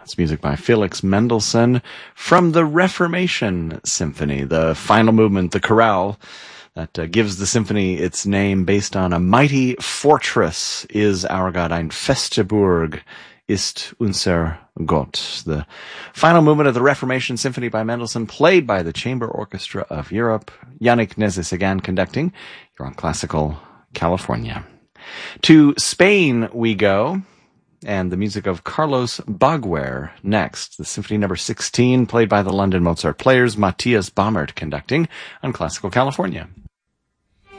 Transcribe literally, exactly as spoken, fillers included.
It's music by Felix Mendelssohn from the Reformation Symphony, the final movement, the chorale, that uh, gives the symphony its name based on a mighty fortress is our God. Ein feste Burg ist unser Gott. The final movement of the Reformation Symphony by Mendelssohn, played by the Chamber Orchestra of Europe. Yannick Nézet-Séguin conducting. You're on Classical California. To Spain we go, and the music of Carlos Baguer next. The Symphony number sixteen, played by the London Mozart Players. Matthias Baumert conducting on Classical California.